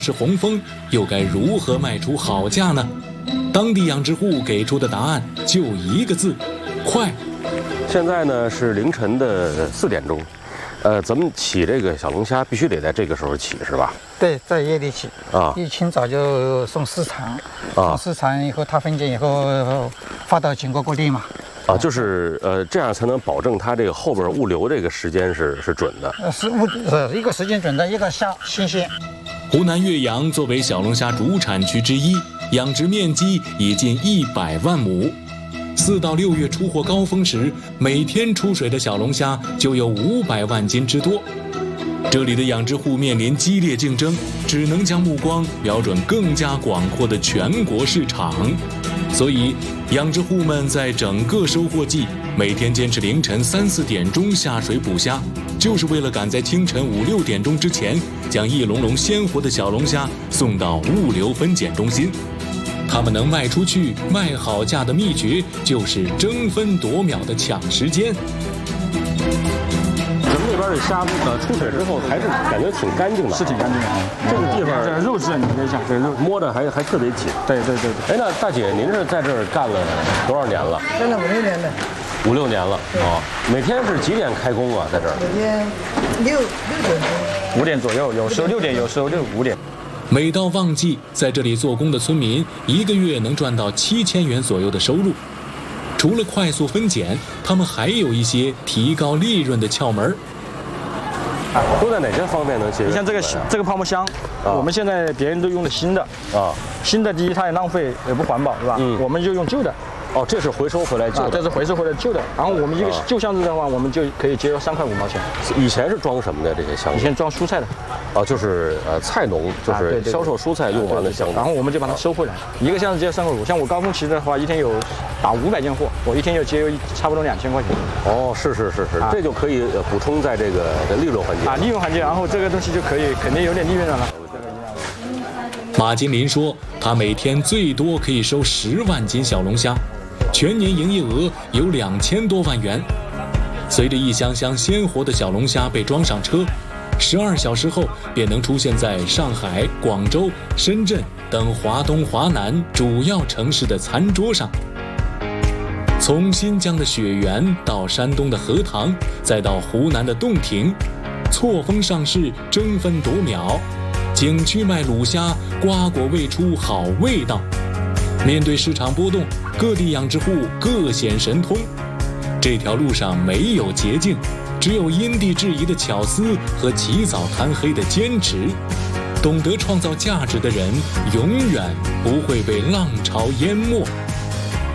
是红枫，又该如何卖出好价呢？当地养殖户给出的答案就一个字：快。 现在呢是凌晨的4点钟，咱们起这个小龙虾必须得在这个时候起，是吧？ 对，在夜里起啊， 一清早就送市场，送市场以后，它分拣以后发到全国各地嘛。 啊，就是这样才能保证它这个后边物流这个时间是准的。 一个时间准的，一个虾新鲜。 湖南岳阳作为小龙虾主产区之一，养殖面积已近100万亩。4到6月出货高峰时，每天出水的小龙虾就有500万斤之多。这里的养殖户面临激烈竞争，只能将目光瞄准更加广阔的全国市场。所以，养殖户们在整个收获季每天坚持凌晨3、4点钟下水捕虾，就是为了赶在清晨5、6点钟之前，将一笼笼鲜活的小龙虾送到物流分拣中心。他们能卖出去、卖好价的秘诀，就是争分夺秒的抢时间。 咱们这边的虾出水之后还是感觉挺干净的， 是挺干净的啊。 这个地方这肉质你看一下，这肉摸着还特别紧。 对。 哎，那大姐您是在这儿干了多少年了？ 干了5、6年了。 5、6年了啊。每天是几点开工啊？在这儿？ 每天6点钟。 5点左右，有时候6点，有时候5点。 每到旺季，在这里做工的村民1个月能赚到7000元左右的收入。除了快速分拣，他们还有一些提高利润的窍门。 都在哪些方面能解决？ 你像这个泡沫箱，我们现在别人都用的新的啊，新的第一它也浪费也不环保，对吧？我们就用旧的。哦，这是回收回来旧的， 这是回收回来旧的。然后我们一个旧箱子的话，我们就可以节约3块5毛钱。 以前是装什么的这些箱子？ 以前装蔬菜的。 哦，就是菜农，就是销售蔬菜用完的箱子。 然后我们就把它收回来，一个箱子节约3块5。像我高峰期的话，一天有打500件货，我一天就节约差不多2000块钱。 哦，是，这就可以补充在这个利润环节啊，利润环节，然后这个东西就可以肯定有点利润了。 马金林说，他每天最多可以收10万斤小龙虾。全年营业额有2000多万元。随着一箱箱鲜活的小龙虾被装上车，12小时后便能出现在上海、广州、深圳等华东、华南主要城市的餐桌上。从新疆的雪原到山东的荷塘，再到湖南的洞庭，错峰上市，争分夺秒。景区卖卤虾，瓜果未出好味道。面对市场波动，各地养殖户各显神通。这条路上没有捷径，只有因地制宜的巧思和起早贪黑的坚持。懂得创造价值的人，永远不会被浪潮淹没。